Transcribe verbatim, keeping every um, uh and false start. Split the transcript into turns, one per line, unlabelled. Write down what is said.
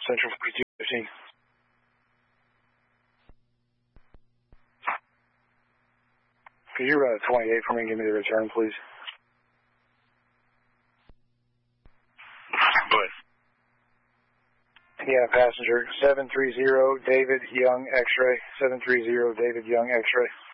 Central forty-two fifteen. Could you run a twenty-eight for me and give me the return, please?
Good.
Yeah, passenger seven three zero David Young X-ray. seven three zero David Young X-ray.